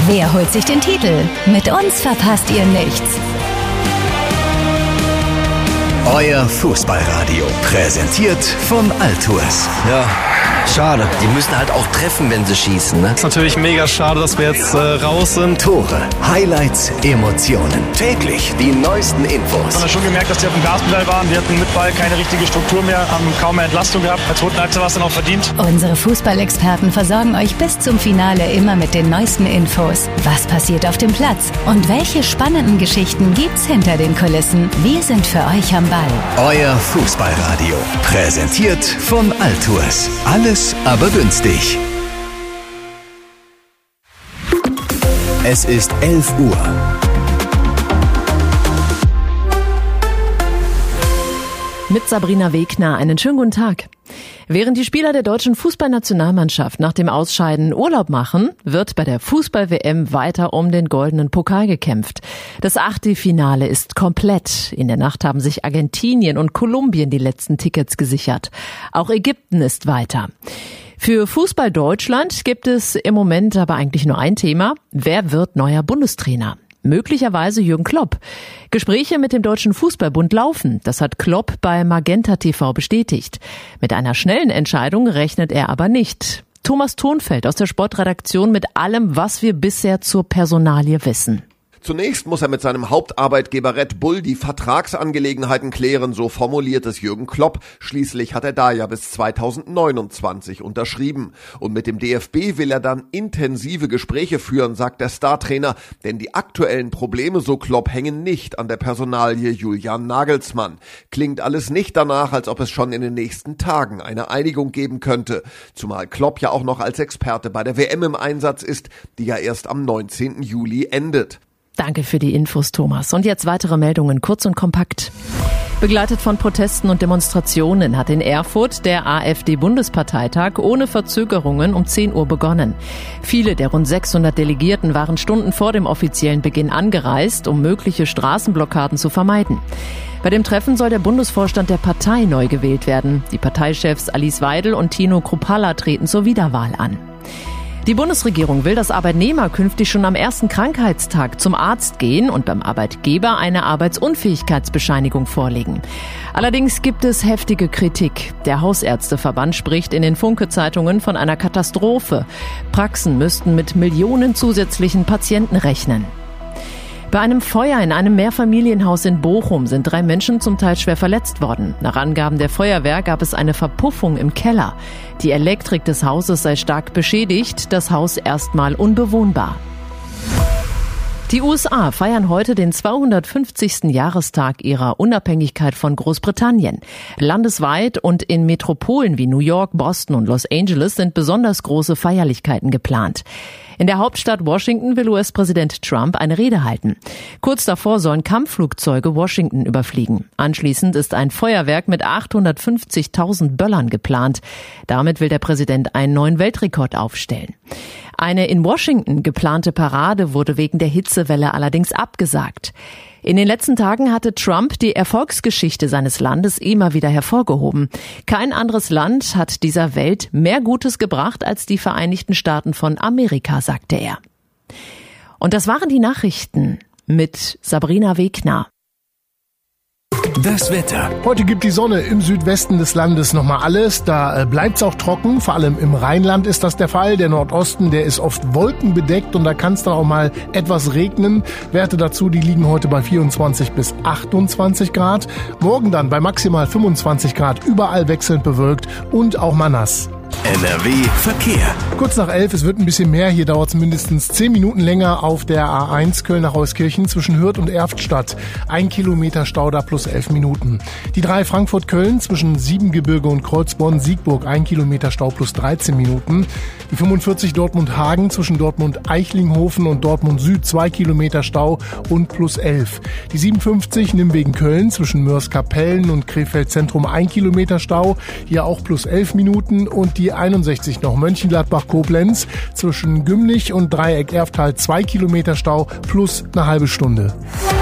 Wer holt sich den Titel? Mit uns verpasst ihr nichts. Euer Fußballradio, präsentiert von Altours. Ja, schade. Die müssen halt auch treffen, wenn sie schießen, ne? Ist natürlich mega schade, dass wir jetzt raus sind. Tore, Highlights, Emotionen. Täglich die neuesten Infos. Man hat schon gemerkt, dass die auf dem Gaspedal waren. Die hatten mit Ball keine richtige Struktur mehr, haben kaum mehr Entlastung gehabt. Als zweiten Halbzeit war es dann auch verdient. Unsere Fußballexperten versorgen euch bis zum Finale immer mit den neuesten Infos. Was passiert auf dem Platz? Und welche spannenden Geschichten gibt's hinter den Kulissen? Wir sind für euch am Ball. Euer Fußballradio, präsentiert von Altours. Alles aber günstig. Es ist 11 Uhr. Mit Sabrina Wegner einen schönen guten Tag. Während die Spieler der deutschen Fußballnationalmannschaft nach dem Ausscheiden Urlaub machen, wird bei der Fußball-WM weiter um den goldenen Pokal gekämpft. Das Achtelfinale ist komplett. In der Nacht haben sich Argentinien und Kolumbien die letzten Tickets gesichert. Auch Ägypten ist weiter. Für Fußball Deutschland gibt es im Moment aber eigentlich nur ein Thema. Wer wird neuer Bundestrainer? Möglicherweise Jürgen Klopp. Gespräche mit dem Deutschen Fußballbund laufen. Das hat Klopp bei Magenta TV bestätigt. Mit einer schnellen Entscheidung rechnet er aber nicht. Thomas Thonfeld aus der Sportredaktion mit allem, was wir bisher zur Personalie wissen. Zunächst muss er mit seinem Hauptarbeitgeber Red Bull die Vertragsangelegenheiten klären, so formuliert es Jürgen Klopp. Schließlich hat er da ja bis 2029 unterschrieben. Und mit dem DFB will er dann intensive Gespräche führen, sagt der Startrainer. Denn die aktuellen Probleme, so Klopp, hängen nicht an der Personalie Julian Nagelsmann. Klingt alles nicht danach, als ob es schon in den nächsten Tagen eine Einigung geben könnte. Zumal Klopp ja auch noch als Experte bei der WM im Einsatz ist, die ja erst am 19. Juli endet. Danke für die Infos, Thomas. Und jetzt weitere Meldungen, kurz und kompakt. Begleitet von Protesten und Demonstrationen hat in Erfurt der AfD-Bundesparteitag ohne Verzögerungen um 10 Uhr begonnen. Viele der rund 600 Delegierten waren Stunden vor dem offiziellen Beginn angereist, um mögliche Straßenblockaden zu vermeiden. Bei dem Treffen soll der Bundesvorstand der Partei neu gewählt werden. Die Parteichefs Alice Weidel und Tino Kruppalla treten zur Wiederwahl an. Die Bundesregierung will, dass Arbeitnehmer künftig schon am ersten Krankheitstag zum Arzt gehen und beim Arbeitgeber eine Arbeitsunfähigkeitsbescheinigung vorlegen. Allerdings gibt es heftige Kritik. Der Hausärzteverband spricht in den Funke-Zeitungen von einer Katastrophe. Praxen müssten mit Millionen zusätzlichen Patienten rechnen. Bei einem Feuer in einem Mehrfamilienhaus in Bochum sind 3 Menschen zum Teil schwer verletzt worden. Nach Angaben der Feuerwehr gab es eine Verpuffung im Keller. Die Elektrik des Hauses sei stark beschädigt, das Haus erstmal unbewohnbar. Die USA feiern heute den 250. Jahrestag ihrer Unabhängigkeit von Großbritannien. Landesweit und in Metropolen wie New York, Boston und Los Angeles sind besonders große Feierlichkeiten geplant. In der Hauptstadt Washington will US-Präsident Trump eine Rede halten. Kurz davor sollen Kampfflugzeuge Washington überfliegen. Anschließend ist ein Feuerwerk mit 850.000 Böllern geplant. Damit will der Präsident einen neuen Weltrekord aufstellen. Eine in Washington geplante Parade wurde wegen der Hitzewelle allerdings abgesagt. In den letzten Tagen hatte Trump die Erfolgsgeschichte seines Landes immer wieder hervorgehoben. Kein anderes Land hat dieser Welt mehr Gutes gebracht als die Vereinigten Staaten von Amerika, sagte er. Und das waren die Nachrichten mit Sabrina Wegner. Das Wetter. Heute gibt die Sonne im Südwesten des Landes nochmal alles. Da bleibt's auch trocken. Vor allem im Rheinland ist das der Fall. Der Nordosten, der ist oft wolkenbedeckt und da kann es dann auch mal etwas regnen. Werte dazu, die liegen heute bei 24 bis 28 Grad. Morgen dann bei maximal 25 Grad überall wechselnd bewölkt und auch mal nass. NRW Verkehr. Kurz nach 11, es wird ein bisschen mehr. Hier dauert es mindestens 10 Minuten länger auf der A1 Köln nach Euskirchen zwischen Hürth und Erftstadt. 1 Kilometer Stau da plus 11 Minuten. Die 3 Frankfurt-Köln zwischen Siebengebirge und Kreuzborn-Siegburg. 1 Kilometer Stau plus 13 Minuten. Die 45 Dortmund-Hagen zwischen Dortmund-Eichlinghofen und Dortmund Süd. 2 Kilometer Stau und plus 11. Die 57 Nimwegen-Köln zwischen Mörs-Kapellen und Krefeld-Zentrum. 1 Kilometer Stau. Hier auch plus 11 Minuten. Und die 61 noch Mönchengladbach-Koblenz zwischen Gümlich und Dreieck Erftal 2 Kilometer Stau plus eine halbe Stunde.